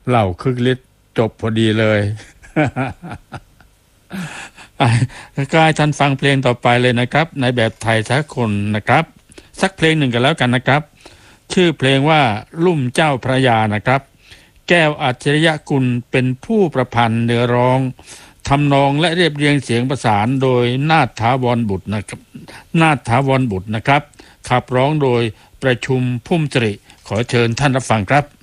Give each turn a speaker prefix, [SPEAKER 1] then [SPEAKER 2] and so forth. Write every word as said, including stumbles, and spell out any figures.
[SPEAKER 1] เหล่าคึกฤทธิ์จบพอดีเลย ก็ให้ท่านฟังเพลงต่อไปเลยนะครับในแบบไทยสากลนะครับสักเพลงหนึ่งกันแล้วกันนะครับชื่อเพลงว่าลุ่มเจ้าพระยานะครับแก้วอัจฉริยกุลเป็นผู้ประพันธ์เนื้อร้องทำนองและเรียบเรียงเสียงประสานโดยนาฏถาวรบุตรนะครับนาฏถาวรบุตรนะครับขับร้องโดยประชุมพุ่มสิริขอเชิญท่านรับฟังครับ